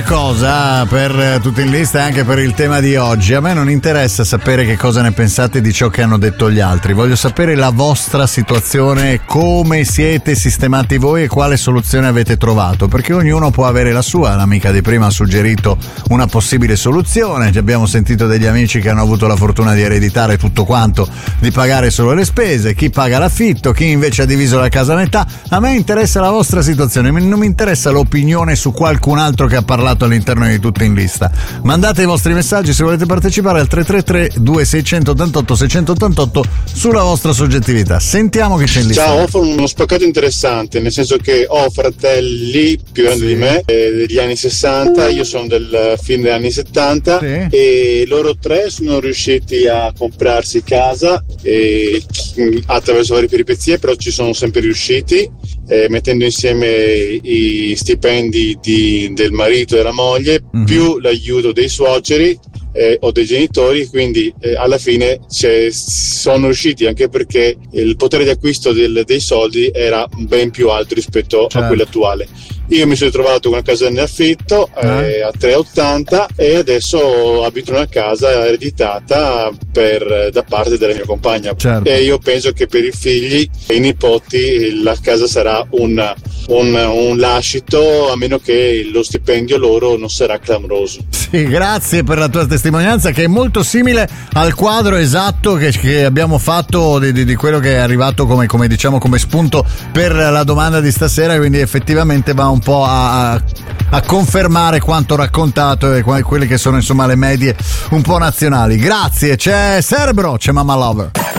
una cosa per tutti in lista e anche per il tema di oggi. A me non interessa sapere che cosa ne pensate di ciò che hanno detto gli altri. Voglio sapere la vostra situazione, come siete sistemati voi e quale soluzione avete trovato, perché ognuno può avere la sua. L'amica di prima ha suggerito una possibile soluzione. Abbiamo sentito degli amici che hanno avuto la fortuna di ereditare tutto quanto, di pagare solo le spese, chi paga l'affitto, chi invece ha diviso la casa a metà. A me interessa la vostra situazione, non mi interessa l'opinione su qualcun altro che ha parlato all'interno di Tutti in Lista. Mandate i vostri messaggi se volete partecipare al 333-2688-688 sulla vostra soggettività. Sentiamo che c'è in lista. Ciao, ho uno spaccato interessante, nel senso che ho fratelli più grandi di me, degli anni 60, io sono del fine degli anni 70, e loro tre sono riusciti a comprarsi casa attraverso varie peripezie, però ci sono sempre riusciti, mettendo insieme i stipendi del marito e della moglie, più l'aiuto dei suoceri o dei genitori, quindi alla fine sono riusciti, anche perché il potere di acquisto dei soldi era ben più alto rispetto a quello attuale. Io mi sono trovato con una casa in affitto a 3,80 e adesso abito in una casa ereditata da parte della mia compagna. E io penso che per i figli e i nipoti la casa sarà un lascito, a meno che lo stipendio loro non sarà clamoroso. Sì, grazie per la tua testimonianza, che è molto simile al quadro esatto che abbiamo fatto di quello che è arrivato come diciamo come spunto per la domanda di stasera, quindi effettivamente va un po' a confermare quanto raccontato e quelle che sono insomma le medie un po' nazionali. Grazie. C'è Cerebro, c'è Mama Lover.